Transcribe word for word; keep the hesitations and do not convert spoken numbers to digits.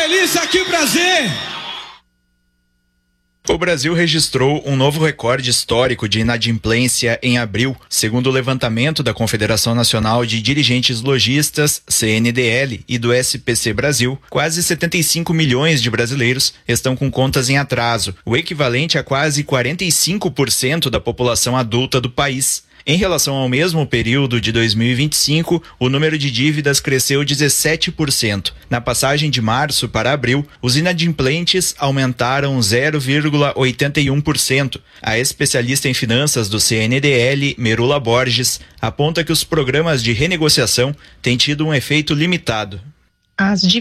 delícia, que prazer! O Brasil registrou um novo recorde histórico de inadimplência em abril. Segundo o levantamento da Confederação Nacional de Dirigentes Lojistas, C N D L, e do S P C Brasil, quase setenta e cinco milhões de brasileiros estão com contas em atraso, o equivalente a quase quarenta e cinco por cento da população adulta do país. Em relação ao mesmo período de dois mil e vinte e cinco, o número de dívidas cresceu dezessete por cento. Na passagem de março para abril, os inadimplentes aumentaram zero vírgula oitenta e um por cento. A especialista em finanças do C N D L, Merula Borges, aponta que os programas de renegociação têm tido um efeito limitado. As